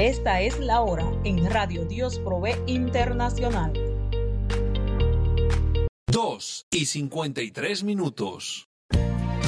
Esta es la hora en Radio Dios Provee Internacional. 2:53.